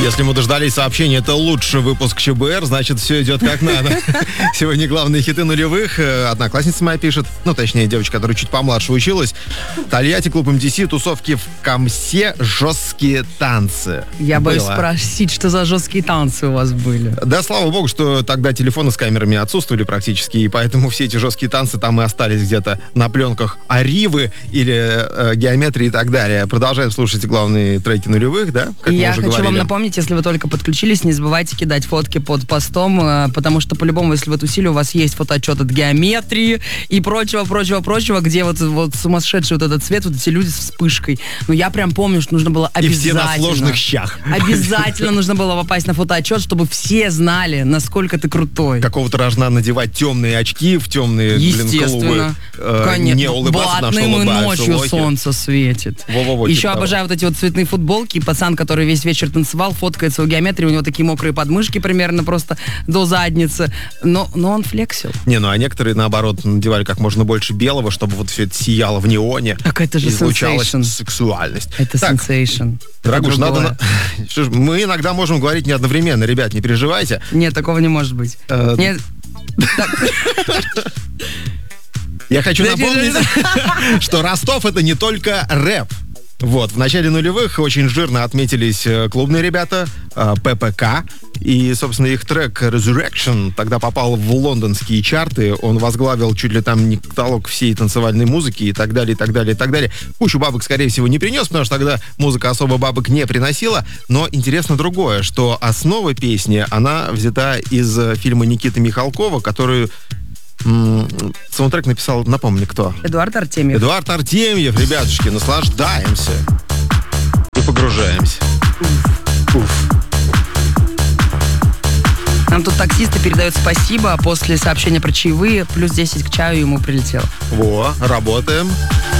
Если мы дождались сообщения, это лучший выпуск ЧБР, значит, все идет как надо. Сегодня главные хиты нулевых. Одноклассница моя пишет, точнее, девочка, которая чуть помладше училась. Тольятти, клуб МТС, тусовки в Камсе, жесткие танцы. Я боюсь спросить, что за жесткие танцы у вас были. Да, слава богу, что тогда телефоны с камерами отсутствовали практически, и поэтому все эти жесткие танцы там и остались где-то на пленках Аривы или Геометрии и так далее. Продолжаем слушать главные треки нулевых, да? Как и мы я уже хочу говорили. вам напомнить, если вы только подключились, не забывайте кидать фотки под постом, потому что по-любому, если вы тусили, у вас есть фотоотчет от Геометрии и прочего, где вот сумасшедший вот этот цвет, вот эти люди с вспышкой. Я прям помню, что нужно было обязательно... И все на сложных щах. Обязательно нужно было попасть на фотоотчет, чтобы все знали, насколько ты крутой. Какого-то рожна надевать темные очки в темные, естественно. клубы. Конечно. Не улыбаться, потому что Блатным и улыбаются. ночью солнце светит. Еще обожаю вот эти вот цветные футболки. И пацан, который весь вечер танцевал, фоткается у Геометрии, у него такие мокрые подмышки примерно просто до задницы. Но он флексил. А некоторые, наоборот, надевали как можно больше белого, чтобы вот все это сияло в неоне. Так это же излучалась sensation. Сексуальность. Это сенсейшн. Дорогуш, мы иногда можем говорить не одновременно, ребят, не переживайте. Нет, такого не может быть. Нет. Я хочу напомнить, что Ростов — это не только рэп. В начале нулевых очень жирно отметились клубные ребята, ППК. И, собственно, их трек «Resurrection» тогда попал в лондонские чарты. Он возглавил чуть ли там не каталог всей танцевальной музыки и так далее, и так далее, и так далее. Кучу бабок, скорее всего, не принес, потому что тогда музыка особо бабок не приносила. Но интересно другое, что основа песни, она взята из фильма Никиты Михалкова, который... Саундтрек написал, напомни, кто? Эдуард Артемьев. Эдуард Артемьев, ребятушки, наслаждаемся и погружаемся. Уф. Нам тут таксисты передают спасибо, а после сообщения про чаевые +10 к чаю ему прилетело. Работаем.